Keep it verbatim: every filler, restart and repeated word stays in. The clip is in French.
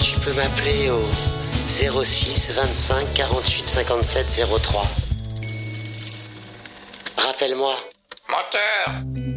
tu peux m'appeler au zéro six vingt-cinq quarante-huit cinquante-sept zéro trois. Rappelle-moi. Menteur!